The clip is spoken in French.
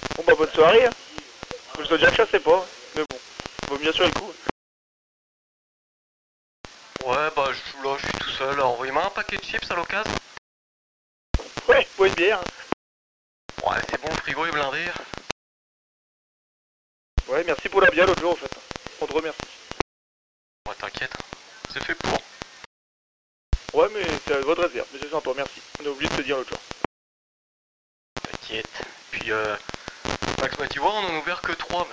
Bon bah bonne soirée, hein. Je dois dire que ça c'est pas, mais bon, vaut mieux sur le coup. Ouais, bah je suis là, je suis tout seul. Envoyez-moi un paquet de chips à l'occasion. Ouais, bois une bière. Ouais, c'est bon, le frigo est blindé. Ouais, merci pour la bière l'autre jour en fait. On te remercie. Ouais, t'inquiète, c'est fait pour. Ouais, mais c'est à votre réserve, mais c'est sympa, merci. On a oublié de te dire l'autre jour. T'inquiète. Puis Max m'a dit, ouais, on en a ouvert que 3